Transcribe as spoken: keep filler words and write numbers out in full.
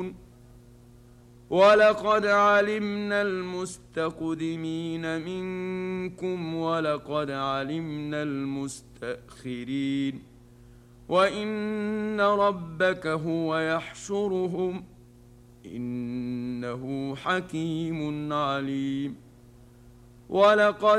ولقد علمنا المستقدمين منكم ولقد علمنا المستأخرين وإن ربك هو يحشرهم إنه حكيم عليم. ولقد